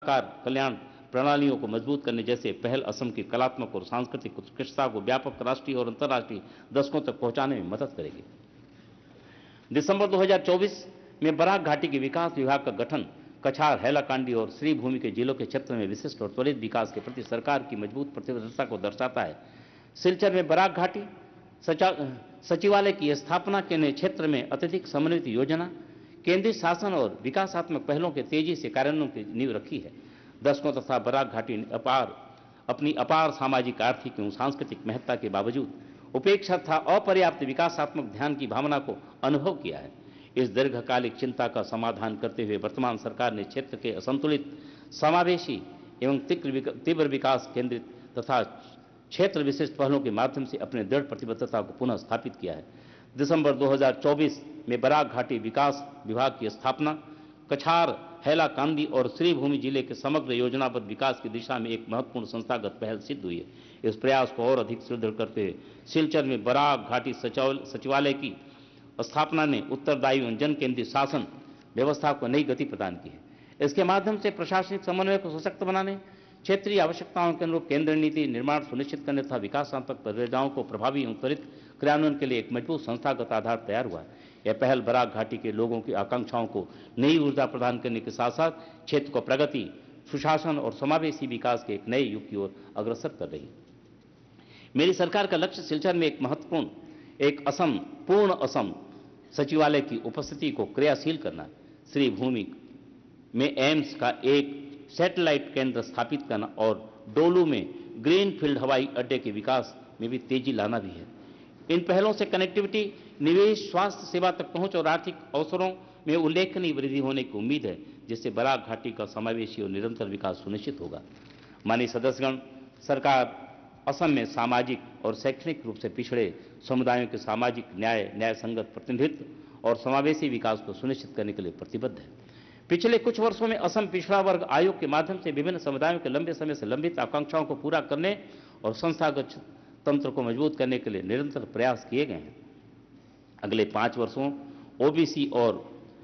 कल्याण प्रणालियों को मजबूत करने जैसे पहल असम की कलात्मक और सांस्कृतिक उत्कृष्टता को व्यापक राष्ट्रीय और अंतर्राष्ट्रीय दशकों तक पहुंचाने में मदद करेगी। दिसंबर 2024 में बराक घाटी के विकास विभाग का गठन कछार, हैलाकांडी और श्री भूमि के जिलों के क्षेत्र में विशिष्ट और त्वरित विकास के प्रति सरकार की मजबूत प्रतिबद्धता को दर्शाता है। सिलचर में बराक घाटी सचिवालय की स्थापना के नए क्षेत्र में अत्यधिक समन्वित योजना, केंद्रीय शासन और विकासात्मक पहलों के तेजी से कार्यान्वयन की नींव रखी है। दशकों तथा बराक घाटी ने अपनी अपार सामाजिक, आर्थिक एवं सांस्कृतिक महत्ता के बावजूद उपेक्षा तथा अपर्याप्त विकासात्मक ध्यान की भावना को अनुभव किया है। इस दीर्घकालिक चिंता का समाधान करते हुए वर्तमान सरकार ने क्षेत्र के असंतुलित, समावेशी एवं तीव्र विकास केंद्रित तथा क्षेत्र विशिष्ट पहलों के माध्यम से अपने दृढ़ प्रतिबद्धता को पुनः स्थापित किया है। दिसंबर 2024 में बराक घाटी विकास विभाग की स्थापना कछार, हैलाकांदी और श्री भूमि जिले के समग्र योजनाबद्ध विकास की दिशा में एक महत्वपूर्ण संस्थागत पहल सिद्ध हुई है। इस प्रयास को और अधिक सुदृढ़ करते हुए सिलचर में बराक घाटी सचिवालय की स्थापना ने उत्तरदायी एवं जन केंद्रित शासन व्यवस्था को नई गति प्रदान की है। इसके माध्यम से प्रशासनिक समन्वय को सशक्त बनाने, क्षेत्रीय आवश्यकताओं के अनुरूप केंद्र नीति निर्माण सुनिश्चित करने तथा विकासात्मक परियोजनाओं को प्रभावी एवं त्वरित क्रियान्वयन के लिए एक मजबूत संस्थागत आधार तैयार हुआ है। यह पहल बराक घाटी के लोगों की आकांक्षाओं को नई ऊर्जा प्रदान करने के साथ साथ क्षेत्र को प्रगति, सुशासन और समावेशी विकास के एक नए युग की ओर अग्रसर कर रही है। मेरी सरकार का लक्ष्य सिलचर में एक पूर्ण असम सचिवालय की उपस्थिति को क्रियाशील करना, श्री भूमि में एम्स का एक सैटेलाइट केंद्र स्थापित करना और डोलू में ग्रीनफील्ड हवाई अड्डे के विकास में भी तेजी लाना भी है। इन पहलों से कनेक्टिविटी, निवेश, स्वास्थ्य सेवा तक पहुंच और आर्थिक अवसरों में उल्लेखनीय वृद्धि होने की उम्मीद है, जिससे बराक घाटी का समावेशी और निरंतर विकास सुनिश्चित होगा। माननीय सदस्यगण, सरकार असम में सामाजिक और शैक्षणिक रूप से पिछड़े समुदायों के सामाजिक न्याय संगत प्रतिनिधित्व और समावेशी विकास को सुनिश्चित करने के लिए प्रतिबद्ध है। पिछले कुछ वर्षों में असम पिछड़ा वर्ग आयोग के माध्यम से विभिन्न समुदायों के लंबे समय से लंबित आकांक्षाओं को पूरा करने और संस्थागत तंत्र को मजबूत करने के लिए निरंतर प्रयास किए गए हैं। अगले 5 वर्षों ओबीसी और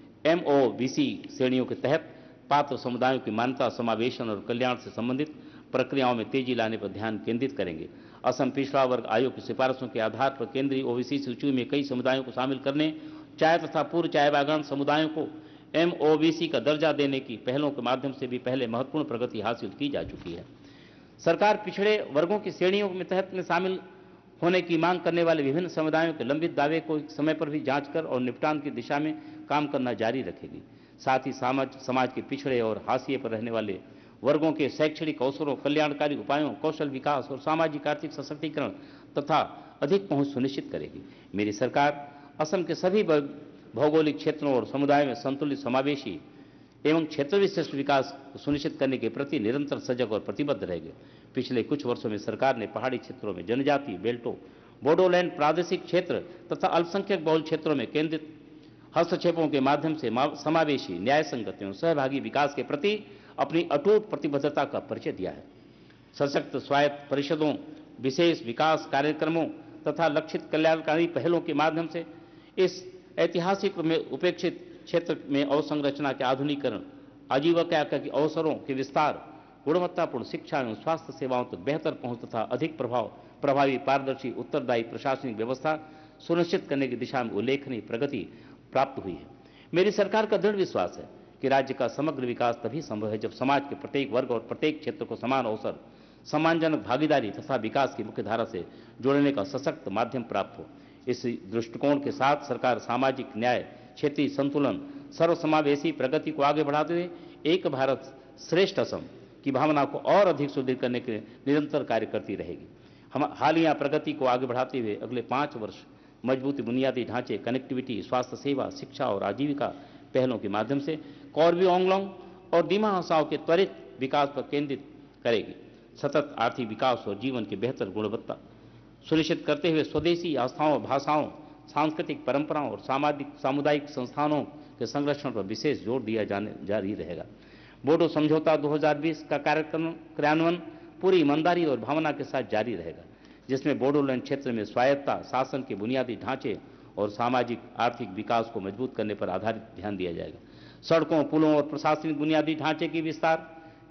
एमओबीसी श्रेणियों के तहत पात्र समुदायों की मान्यता, समावेशन और कल्याण से संबंधित प्रक्रियाओं में तेजी लाने पर ध्यान केंद्रित करेंगे। असम पिछड़ा वर्ग आयोग की सिफारिशों के आधार पर केंद्रीय ओबीसी सूची में कई समुदायों को शामिल करने, चाय तथा पूर्व चाय बागान समुदायों को एमओबीसी का दर्जा देने की पहलों के माध्यम से भी पहले महत्वपूर्ण प्रगति हासिल की जा चुकी है। सरकार पिछड़े वर्गों की श्रेणियों में तहत में शामिल होने की मांग करने वाले विभिन्न समुदायों के लंबित दावे को समय पर भी जांच कर और निपटान की दिशा में काम करना जारी रखेगी। साथ ही समाज के पिछड़े और हाशिए पर रहने वाले वर्गों के शैक्षणिक अवसरों, कल्याणकारी उपायों, कौशल विकास और सामाजिक आर्थिक सशक्तिकरण तथा अधिक पहुंच सुनिश्चित करेगी। मेरी सरकार असम के सभी भौगोलिक क्षेत्रों और समुदायों में संतुलित, समावेशी एवं क्षेत्र विशिष्ट विकास सुनिश्चित करने के प्रति निरंतर सजग और प्रतिबद्ध रहेगी। पिछले कुछ वर्षों में सरकार ने पहाड़ी क्षेत्रों में जनजाति बेल्टों, बोडोलैंड प्रादेशिक क्षेत्र तथा अल्पसंख्यक बहुल क्षेत्रों में केंद्रित हस्तक्षेपों के माध्यम से समावेशी, न्याय संगत एवं सहभागी विकास के प्रति अपनी अटूट प्रतिबद्धता का परिचय दिया है। सशक्त स्वायत्त परिषदों, विशेष विकास कार्यक्रमों तथा लक्षित कल्याणकारी पहलों के माध्यम से इस ऐतिहासिक में उपेक्षित क्षेत्र में अवसंरचना के आधुनिकीकरण, आजीविका के अवसरों के विस्तार, गुणवत्तापूर्ण शिक्षा एवं स्वास्थ्य सेवाओं तक बेहतर पहुंच तथा अधिक प्रभावी, पारदर्शी, उत्तरदायी प्रशासनिक व्यवस्था सुनिश्चित करने की दिशा में उल्लेखनीय प्रगति प्राप्त हुई है। मेरी सरकार का दृढ़ विश्वास है कि राज्य का समग्र विकास तभी संभव है जब समाज के प्रत्येक वर्ग और प्रत्येक क्षेत्र को समान अवसर, सम्मानजनक भागीदारी तथा विकास की मुख्य धारा से जोड़ने का सशक्त माध्यम प्राप्त हो। इस दृष्टिकोण के साथ सरकार सामाजिक न्याय, क्षेत्रीय संतुलन, सर्वसमावेशी प्रगति को आगे बढ़ाते हुए एक भारत श्रेष्ठ असम की भावना को और अधिक सुदृढ़ करने के लिए निरंतर कार्य करती रहेगी। हम हालिया प्रगति को आगे बढ़ाते हुए अगले 5 वर्ष मजबूत बुनियादी ढांचे, कनेक्टिविटी, स्वास्थ्य सेवा, शिक्षा और आजीविका पहलों के माध्यम से कार्बी आंगलोंग और दिमा हसाओं के त्वरित विकास पर केंद्रित करेगी। सतत आर्थिक विकास और जीवन की बेहतर गुणवत्ता सुनिश्चित करते हुए स्वदेशी आस्थाओं, भाषाओं, सांस्कृतिक परंपराओं और सामुदायिक संस्थानों के संरक्षण पर विशेष जोर दिया जारी रहेगा। बोडो समझौता 2020 का क्रियान्वयन पूरी ईमानदारी और भावना के साथ जारी रहेगा, जिसमें बोडोलैंड क्षेत्र में स्वायत्तता, शासन के बुनियादी ढांचे और सामाजिक आर्थिक विकास को मजबूत करने पर आधारित ध्यान दिया जाएगा। सड़कों, पुलों और प्रशासनिक बुनियादी ढांचे की विस्तार,